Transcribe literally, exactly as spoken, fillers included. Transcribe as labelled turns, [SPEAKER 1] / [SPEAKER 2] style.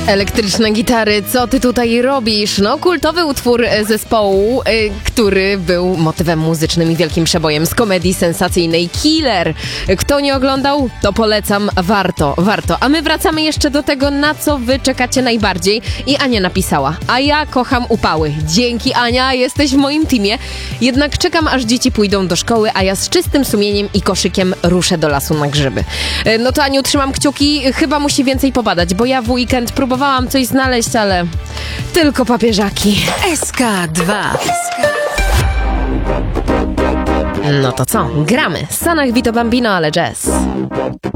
[SPEAKER 1] Elektryczne gitary, co ty tutaj robisz? No, kultowy utwór zespołu, y, który był motywem muzycznym i wielkim przebojem z komedii sensacyjnej Killer. Kto nie oglądał, to polecam, warto, warto. A my wracamy jeszcze do tego, na co wy czekacie najbardziej. I Ania napisała: a ja kocham upały. Dzięki, Ania, jesteś w moim teamie. Jednak czekam, aż dzieci pójdą do szkoły, a ja z czystym sumieniem i koszykiem ruszę do lasu na grzyby. Y, no to, Aniu, trzymam kciuki. Chyba musi więcej pobadać, bo ja w weekend próbowałam Próbowałam coś znaleźć, ale tylko papieżaki.
[SPEAKER 2] S K dwa.
[SPEAKER 1] No to co? Gramy. Sanach Vito Bambino, ale jazz.